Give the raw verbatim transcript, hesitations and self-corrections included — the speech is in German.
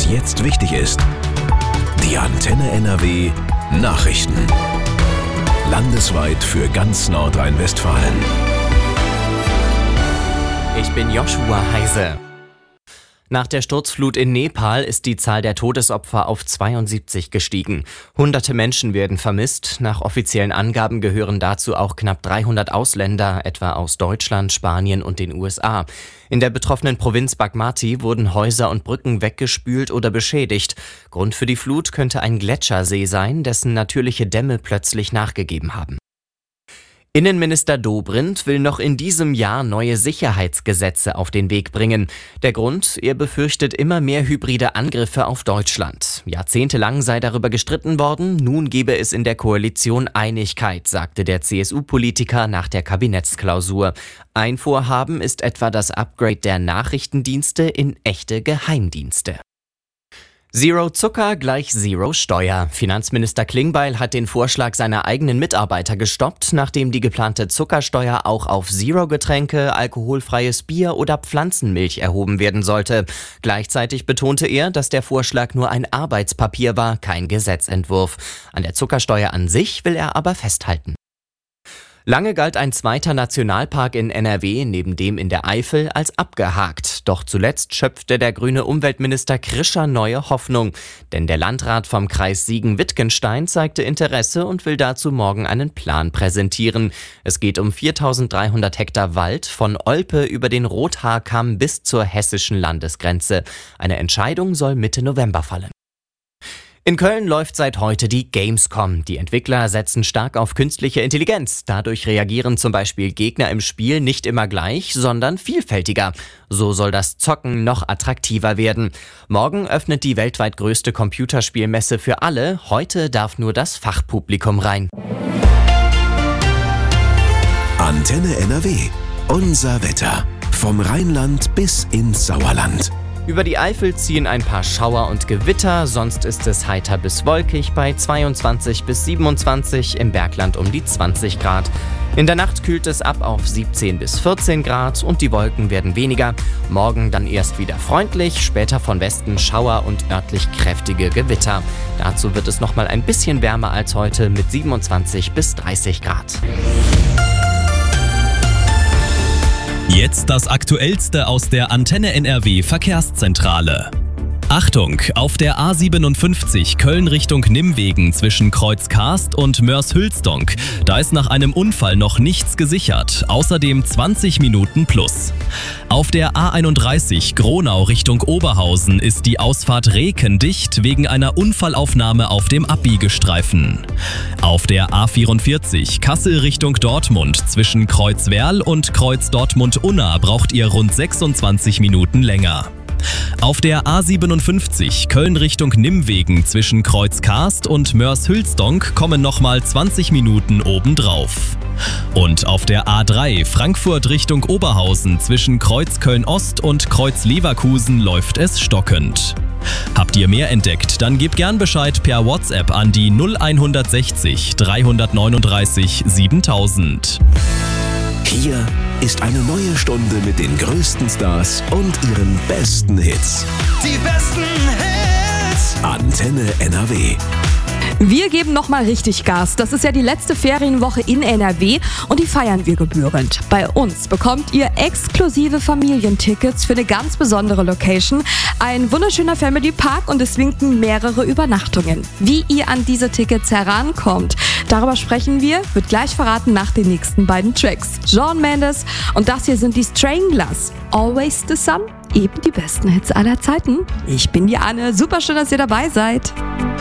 was jetzt wichtig ist. Die Antenne N R W Nachrichten. Landesweit für ganz Nordrhein-Westfalen. Ich bin Joshua Heise. Nach der Sturzflut in Nepal ist die Zahl der Todesopfer auf zweiundsiebzig gestiegen. Hunderte Menschen werden vermisst. Nach offiziellen Angaben gehören dazu auch knapp dreihundert Ausländer, etwa aus Deutschland, Spanien und den U S A. In der betroffenen Provinz Bagmati wurden Häuser und Brücken weggespült oder beschädigt. Grund für die Flut könnte ein Gletschersee sein, dessen natürliche Dämme plötzlich nachgegeben haben. Innenminister Dobrindt will noch in diesem Jahr neue Sicherheitsgesetze auf den Weg bringen. Der Grund? Er befürchtet immer mehr hybride Angriffe auf Deutschland. Jahrzehntelang sei darüber gestritten worden, nun gebe es in der Koalition Einigkeit, sagte der C S U-Politiker nach der Kabinettsklausur. Ein Vorhaben ist etwa das Upgrade der Nachrichtendienste in echte Geheimdienste. Zero Zucker gleich Zero Steuer. Finanzminister Klingbeil hat den Vorschlag seiner eigenen Mitarbeiter gestoppt, nachdem die geplante Zuckersteuer auch auf Zero-Getränke, alkoholfreies Bier oder Pflanzenmilch erhoben werden sollte. Gleichzeitig betonte er, dass der Vorschlag nur ein Arbeitspapier war, kein Gesetzentwurf. An der Zuckersteuer an sich will er aber festhalten. Lange galt ein zweiter Nationalpark in N R W neben dem in der Eifel als abgehakt. Doch zuletzt schöpfte der grüne Umweltminister Krischer neue Hoffnung. Denn der Landrat vom Kreis Siegen-Wittgenstein zeigte Interesse und will dazu morgen einen Plan präsentieren. Es geht um viertausenddreihundert Hektar Wald von Olpe über den Rothaarkamm bis zur hessischen Landesgrenze. Eine Entscheidung soll Mitte November fallen. In Köln läuft seit heute die Gamescom. Die Entwickler setzen stark auf künstliche Intelligenz. Dadurch reagieren zum Beispiel Gegner im Spiel nicht immer gleich, sondern vielfältiger. So soll das Zocken noch attraktiver werden. Morgen öffnet die weltweit größte Computerspielmesse für alle. Heute darf nur das Fachpublikum rein. Antenne N R W. Unser Wetter. Vom Rheinland bis ins Sauerland. Über die Eifel ziehen ein paar Schauer und Gewitter, sonst ist es heiter bis wolkig bei zweiundzwanzig bis siebenundzwanzig, im Bergland um die zwanzig Grad. In der Nacht kühlt es ab auf siebzehn bis vierzehn Grad und die Wolken werden weniger. Morgen dann erst wieder freundlich, später von Westen Schauer und örtlich kräftige Gewitter. Dazu wird es nochmal ein bisschen wärmer als heute mit siebenundzwanzig bis dreißig Grad. Jetzt das Aktuellste aus der Antenne N R W Verkehrszentrale. Achtung, auf der A siebenundfünfzig Köln Richtung Nimwegen zwischen Kreuzkarst und Mörs-Hülsdonk. Da ist nach einem Unfall noch nichts gesichert, außerdem zwanzig Minuten plus. Auf der A einunddreißig Gronau Richtung Oberhausen ist die Ausfahrt Reken dicht wegen einer Unfallaufnahme auf dem Abbiegestreifen. Auf der A vierundvierzig Kassel Richtung Dortmund zwischen Kreuzwerl und Kreuz Dortmund-Unna braucht ihr rund sechsundzwanzig Minuten länger. Auf der A siebenundfünfzig Köln Richtung Nimwegen zwischen Kreuzkarst und Mörs-Hülsdonk kommen nochmal zwanzig Minuten obendrauf. Und auf der A drei Frankfurt Richtung Oberhausen zwischen Kreuz Köln-Ost und Kreuz Leverkusen läuft es stockend. Habt ihr mehr entdeckt, dann gebt gern Bescheid per WhatsApp an die null hundertsechzig dreihundertneununddreißig siebentausend. Hier ist eine neue Stunde mit den größten Stars und ihren besten Hits. Die besten Hits! Antenne N R W. Wir geben nochmal richtig Gas. Das ist ja die letzte Ferienwoche in N R W und die feiern wir gebührend. Bei uns bekommt ihr exklusive Familientickets für eine ganz besondere Location. Ein wunderschöner Family Park und es winken mehrere Übernachtungen. Wie ihr an diese Tickets herankommt, darüber sprechen wir, wird gleich verraten nach den nächsten beiden Tracks. Shawn Mendes und das hier sind die Stranglers. Always the Sun, eben die besten Hits aller Zeiten. Ich bin die Anne, super schön, dass ihr dabei seid.